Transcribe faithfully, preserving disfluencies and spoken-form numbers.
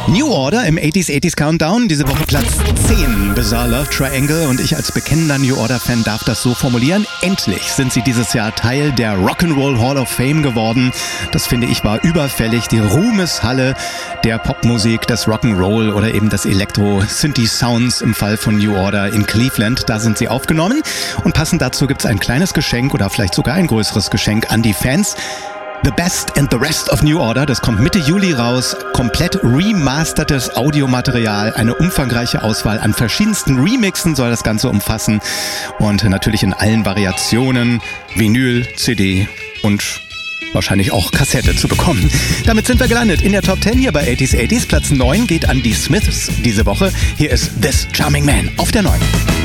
New Order im achtziger achtziger Countdown, diese Woche Platz zehn, Bizarre Love Triangle, und ich als bekennender New Order-Fan darf das so formulieren. Endlich sind sie dieses Jahr Teil der Rock'n'Roll Hall of Fame geworden. Das finde ich war überfällig, die Ruhmeshalle der Popmusik, des Rock'n'Roll oder eben des Elektro-Synthi-Sounds im Fall von New Order in Cleveland. Da sind sie aufgenommen und passend dazu gibt es ein kleines Geschenk oder vielleicht sogar ein größeres Geschenk an die Fans. The Best and the Rest of New Order, das kommt Mitte Juli raus, komplett remastertes Audiomaterial, eine umfangreiche Auswahl an verschiedensten Remixen soll das Ganze umfassen und natürlich in allen Variationen, Vinyl, C D und wahrscheinlich auch Kassette zu bekommen. Damit sind wir gelandet in der Top zehn hier bei achtziger achtziger. Platz neun geht an die Smiths diese Woche. Hier ist This Charming Man auf der neun.